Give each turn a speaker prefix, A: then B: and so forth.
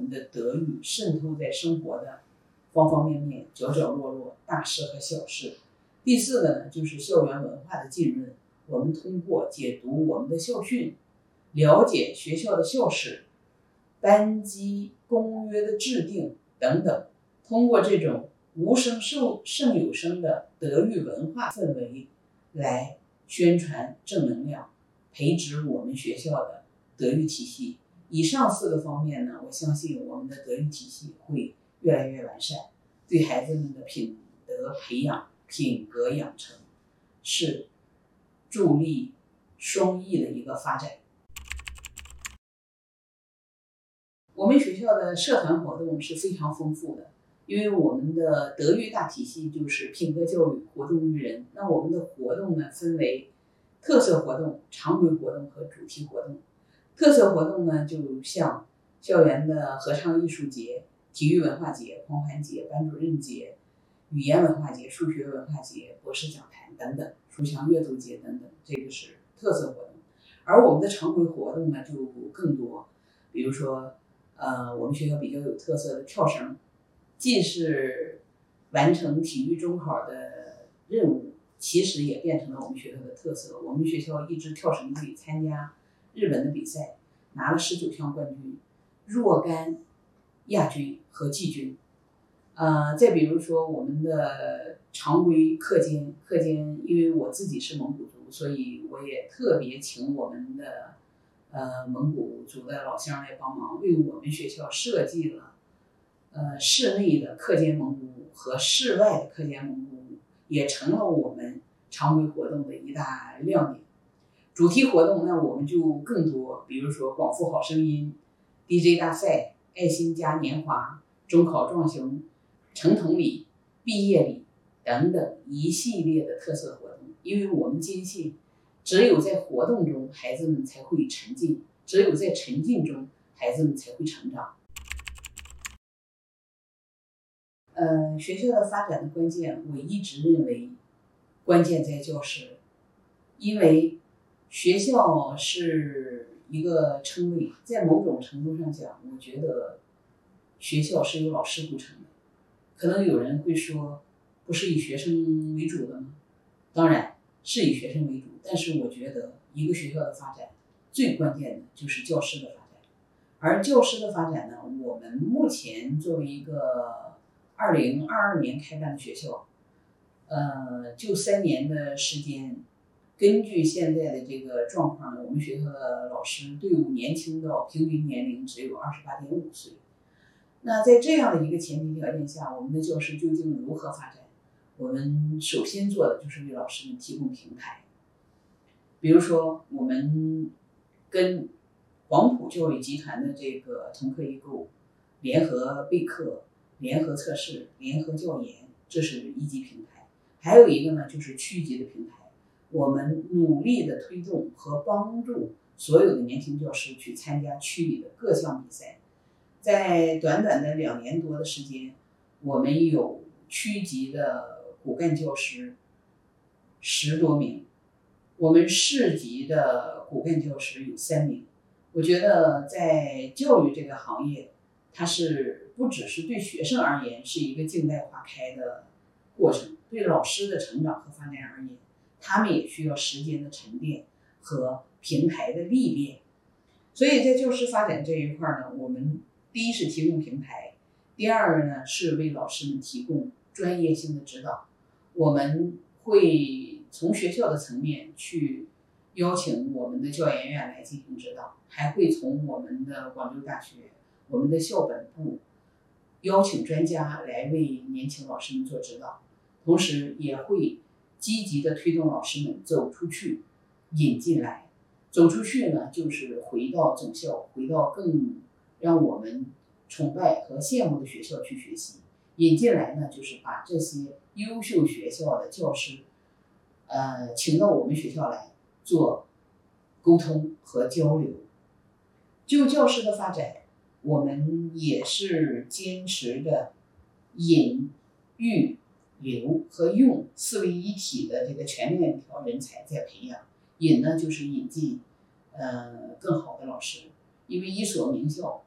A: 们的德育渗透在生活的方方面面、角角落落、大事和小事。第四个呢，就是校园文化的浸润。我们通过解读我们的校训，了解学校的校史、班级公约的制定等等，通过这种无声胜有声的德育文化氛围来宣传正能量，培植我们学校的德育体系。以上4个方面呢，我相信我们的德育体系会越来越完善，对孩子们的品德培养、品格养成是助力双益的一个发展。我们学校的社团活动是非常丰富的，因为我们的德育大体系就是品格教育，活动育人。那我们的活动呢，分为特色活动、常规活动和主题活动。特色活动呢，就像校园的合唱艺术节、体育文化节、狂欢节、班主任节、语言文化节、数学文化节、博士讲坛等等，书香阅读节等等，这个是特色活动。而我们的常规活动呢就更多，比如说我们学校比较有特色的跳绳，既是完成体育中考的任务，其实也变成了我们学校的特色。我们学校一支跳绳队参加日本的比赛，拿了19项冠军，若干亚军和季军。再比如说我们的常规课间，因为我自己是蒙古族，所以我也特别请我们的蒙古族的老乡来帮忙，为我们学校设计了室内的课间蒙古舞和室外的课间蒙古舞，也成了我们常规活动的一大亮点。主题活动那我们就更多，比如说广富好声音、DJ 大赛、爱心嘉年华、中考壮行、成统礼、毕业礼等等一系列的特色活动。因为我们坚信，只有在活动中孩子们才会沉浸，只有在沉浸中孩子们才会成长。学校的发展的关键，我一直认为关键在教师，因为学校是一个称谓，在某种程度上讲，我觉得学校是由老师构成的。可能有人会说，不是以学生为主的吗？当然是以学生为主，但是我觉得一个学校的发展最关键的就是教师的发展。而教师的发展呢，我们目前作为一个2022年开办的学校，就3年的时间，根据现在的这个状况呢，我们学校的老师队伍年轻到平均年龄只有28.5岁。那在这样的一个前提条件下，我们的教师究竟如何发展？我们首先做的就是为老师们提供平台。比如说，我们跟黄埔教育集团的这个同课异构联合备课、联合测试、联合教研，这是1级平台。还有一个呢，就是区级的平台。我们努力的推动和帮助所有的年轻教师去参加区里的各项比赛。在短短的2年多的时间，我们有区级的骨干教师10多名，我们市级的骨干教师有3名。我觉得在教育这个行业，它是不只是对学生而言是一个静待花开的过程，对老师的成长和发展而言，他们也需要时间的沉淀和平台的历练。所以在教师发展这一块呢，我们第一是提供平台，第二呢是为老师们提供专业性的指导。我们会从学校的层面去邀请我们的教研院来进行指导，还会从我们的广州大学、我们的校本部邀请专家来为年轻老师们做指导，同时也会积极的推动老师们走出去、引进来。走出去呢，就是回到总校，回到更让我们崇拜和羡慕的学校去学习。引进来呢，就是把这些优秀学校的教师请到我们学校来做沟通和交流。就教师的发展，我们也是坚持着引、育、留和用4位一体的这个全面链条人才在培养。引呢，就是引进更好的老师，因为一所名校